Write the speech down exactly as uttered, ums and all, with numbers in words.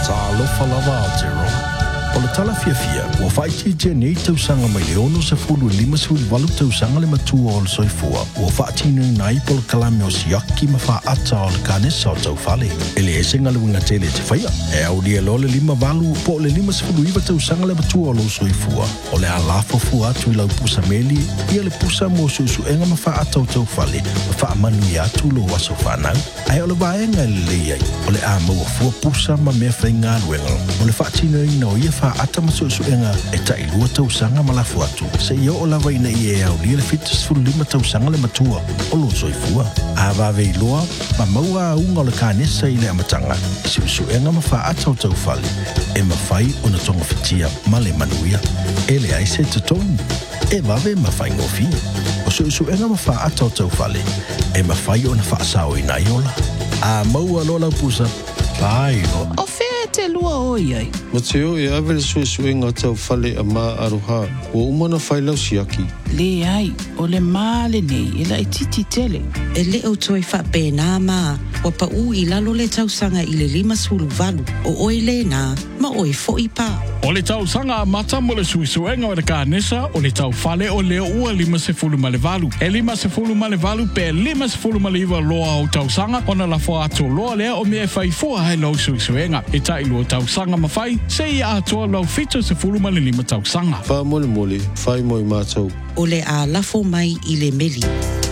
Talofa lava Aotearoa. O le tala fia fia, ua whaiti nei tausanga mai le ono se fulu lima se fulu walu tausanga le matua o le soifua. Ua whaatinu nai po le kalame o siaki ma wha ata o le kanesa o tau fale. E le esenga le winga tele te whaia. E au lia lo le lima walu po le lima se fulu iwa tausanga le matua o le soifua. O le alafo fua atu i lau pusa meli, ia le pusa mo susu enga ma wha ata o tau fale. Ma wha manu i atu lo waso whanau. Ai o le vaenga le leiai. O le a maua fua pusa ma mea whainga luenga. O le whaatinu ina o ia ata masusuenga e tai lua tausanga malafu atu. Se ia o lava ina i e au lia le fitas fulu lima tausanga le matua o lo soifua. A vawe iloa, ma maua a unga o le kanesa i le amatanga. E siusuenga ma wha ata o tau fale. E ma whai o na tonga fitia ma le manuia. E le aise te tonu. E vawe ma whai ngofi. O siusuenga ma wha ata o tau fale. E ma whai o na wha sao ina iola. A maua lola pusa. Pai o. O fea te lua o iai. Ma te o e awele sue sue ngā tau whale a mā aroha. O umana whailau siaki. Le ai, o le mā le nei, e la i titi tele. E le o toi wha pēnā mā, wa pa u i lalo le tausanga i le lima sulu valu. O oi le nā, ma oi fo i pā. O le tau sanga a mata mo le suisuenga o le kānesa o le tau whale o leo ua lima se fulu ma le valu. E lima se fulu ma le valu pe lima se fulu ma le iwa loa o tau sanga o na la fua ato loa lea o mea whai fua hai lau suisuenga. E tai lua tau sanga ma whai, se ia atoa lau fito se fulu ma le lima tau sanga. Wha mole mole, whai moi mātou. O le a lafo mai i le meli.